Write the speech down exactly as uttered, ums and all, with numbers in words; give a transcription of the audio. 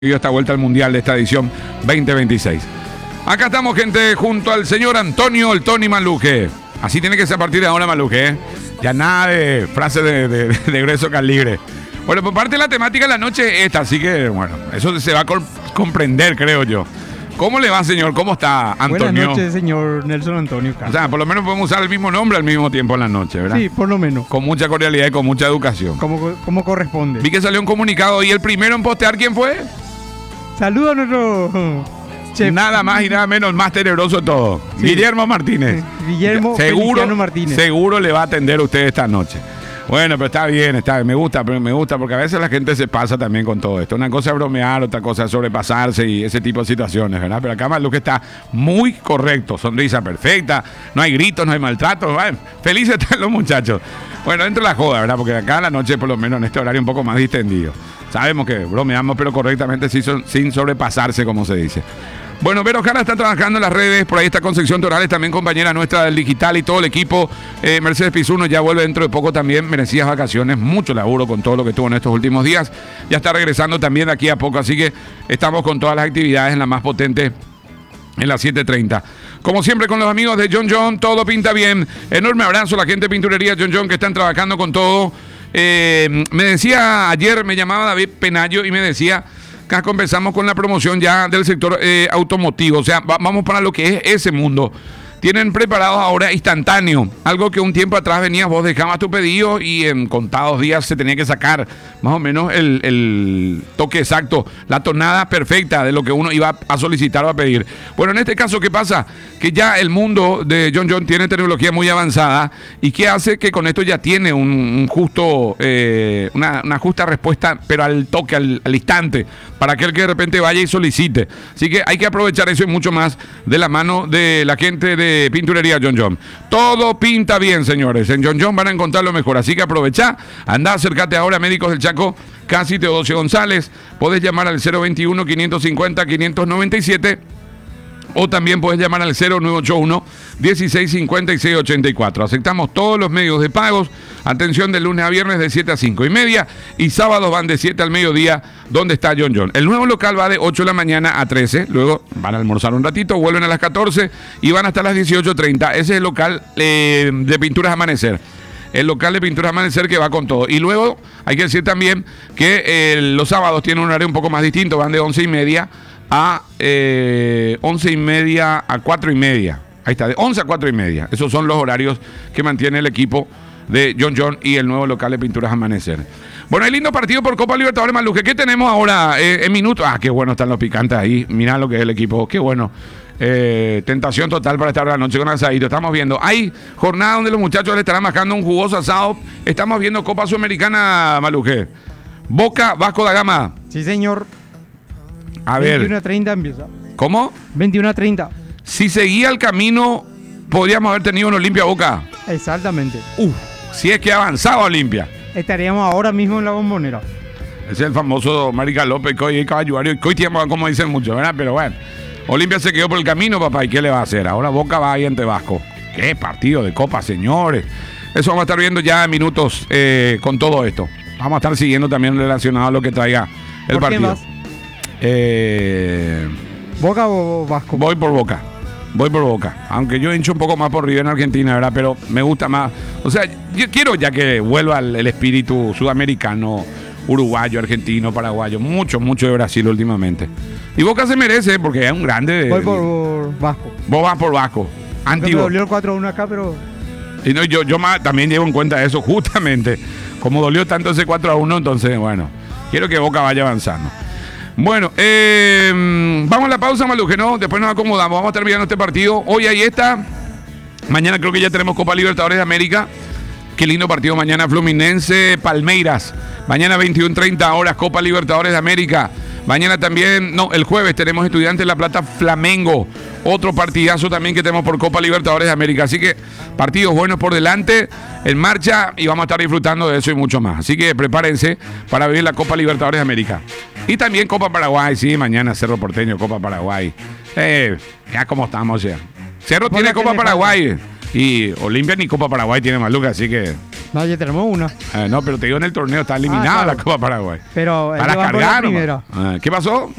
esta vuelta al Mundial de esta edición veinte veintiséis. Acá estamos, gente, junto al señor Antonio el Tony Maluque. Así tiene que ser a partir de ahora, Maluque, ¿eh? Ya nada de frases de, de, de grueso calibre. Bueno, por parte de la temática de la noche es esta, así que, bueno, eso se va a co- comprender, creo yo. ¿Cómo le va, señor? ¿Cómo está, Antonio? Buenas noches, señor Nelson Antonio Carlos. O sea, por lo menos podemos usar el mismo nombre al mismo tiempo en la noche, ¿verdad? Sí, por lo menos. Con mucha cordialidad y con mucha educación. Como, como corresponde. Vi que salió un comunicado y el primero en postear, ¿quién fue? Saludos a nuestro chef. Nada más y nada menos, el más tenebroso de todo. Sí. Guillermo Martínez. Guillermo seguro, Martínez. Seguro le va a atender a usted esta noche. Bueno, pero está bien, está bien. Me gusta, pero me gusta porque a veces la gente se pasa también con todo esto. Una cosa es bromear, otra cosa es sobrepasarse y ese tipo de situaciones, ¿verdad? Pero acá Maluque está muy correcto. Sonrisa perfecta, no hay gritos, no hay maltrato. Bueno, felices están los muchachos. Bueno, dentro de la joda, ¿verdad? Porque acá en la noche, por lo menos en este horario un poco más distendido. Sabemos que bromeamos, pero correctamente sin sobrepasarse, como se dice. Bueno, Vero Jara está trabajando en las redes, por ahí está Concepción Torales, también compañera nuestra del digital y todo el equipo. Eh, Mercedes Pizuno ya vuelve dentro de poco también, merecidas vacaciones, mucho laburo con todo lo que tuvo en estos últimos días. Ya está regresando también de aquí a poco, así que estamos con todas las actividades en la más potente, en las siete treinta. Como siempre con los amigos de John John, todo pinta bien. Enorme abrazo a la gente de Pinturería John John que están trabajando con todo. Eh, me decía, ayer me llamaba David Penayo y me decía... Acá conversamos con la promoción ya del sector eh, automotivo, o sea, va, vamos para lo que es ese mundo. Tienen preparados ahora instantáneo, algo que un tiempo atrás venías, vos dejabas tu pedido y en contados días se tenía que sacar más o menos el, el toque exacto, la tonada perfecta de lo que uno iba a solicitar o a pedir. Bueno, en este caso, ¿qué pasa? Que ya el mundo de John John tiene tecnología muy avanzada y que hace que con esto ya tiene un, un justo, eh, una, una justa respuesta, pero al toque, al, al instante, para aquel que de repente vaya y solicite. Así que hay que aprovechar eso y mucho más de la mano de la gente de Pinturería John John. Todo pinta bien, señores. En John John van a encontrar lo mejor. Así que aprovecha, anda, acércate ahora a Médicos del Chaco, casi Teodosio González. Podés llamar al cero veintiuno, quinientos cincuenta, quinientos noventa y siete. O también puedes llamar al cero nueve ocho uno, dieciséis cincuenta y seis ochenta y cuatro. Aceptamos todos los medios de pagos. Atención, de lunes a viernes de siete a cinco y media. Y sábados van de siete al mediodía, donde está John John. El nuevo local va de ocho de la mañana a trece. Luego van a almorzar un ratito, vuelven a las catorce y van hasta las dieciocho treinta. Ese es el local eh, de Pinturas Amanecer. El local de Pinturas Amanecer que va con todo. Y luego hay que decir también que eh, los sábados tienen un horario un poco más distinto. Van de once y media a eh, once y media a cuatro y media. Ahí está, de once a cuatro y media. Esos son los horarios que mantiene el equipo de John John y el nuevo local de Pinturas Amanecer. Bueno, hay lindo partido por Copa Libertadores, Maluque. ¿Qué tenemos ahora eh, en minutos? Ah, qué bueno están los picantes ahí. Mirá lo que es el equipo. Qué bueno. Eh, tentación total para estar la noche con asadito. Estamos viendo. Hay jornada donde los muchachos le estarán marcando un jugoso asado. Estamos viendo Copa Sudamericana, Maluque. Boca, Vasco da Gama. Sí, señor. A ver. veintiuno a treinta empieza. ¿Cómo? veintiuno a treinta. Si seguía el camino, podríamos haber tenido un Olimpia Boca. Exactamente. Uf, si es que avanzaba Olimpia. Estaríamos ahora mismo en la Bombonera. Ese es el famoso Marica López, Coy Caballuario, Coy tiempo, como dicen muchos, ¿verdad? Pero bueno, Olimpia se quedó por el camino, papá, ¿y qué le va a hacer? Ahora Boca va ahí ante Vasco. Qué partido de Copa, señores. Eso vamos a estar viendo ya en minutos eh, con todo esto. Vamos a estar siguiendo también relacionado a lo que traiga el ¿Por partido. quién vas? Eh, ¿Boca o Vasco? Voy por Boca. Voy por Boca. Aunque yo hincho un poco más por River en Argentina, ¿verdad? Pero me gusta más. O sea, yo quiero ya que vuelva el, el espíritu sudamericano, uruguayo, argentino, paraguayo. Mucho, mucho de Brasil últimamente. Y Boca se merece porque es un grande. De, Voy por Vasco. Vos vas por Vasco. Antiguo. Me dolió el cuatro a uno acá, pero... Y no, yo, yo más, también llevo en cuenta eso, justamente. Como dolió tanto ese cuatro a uno, entonces, bueno, quiero que Boca vaya avanzando. Bueno, eh, vamos a la pausa, Maluque, ¿no? Después nos acomodamos, vamos a estar mirando este partido. Hoy ahí está. Mañana creo que ya tenemos Copa Libertadores de América. Qué lindo partido mañana, Fluminense, Palmeiras. Mañana veintiuno treinta horas, Copa Libertadores de América. Mañana también, no, el jueves tenemos Estudiantes de La Plata, Flamengo. Otro partidazo también que tenemos por Copa Libertadores de América. Así que partidos buenos por delante, en marcha, y vamos a estar disfrutando de eso y mucho más. Así que prepárense para vivir la Copa Libertadores de América. Y también Copa Paraguay, sí, mañana Cerro Porteño, Copa Paraguay. Eh, ya como estamos ya. Cerro tiene Copa Paraguay y Olimpia ni Copa Paraguay tiene, Maluca, así que No, ya tenemos una. Eh, no, pero te digo en el torneo, está eliminada Ah, claro. la Copa Paraguay. Pero Para ellos van por la cargar nomás. primera. Ah, ¿qué pasó?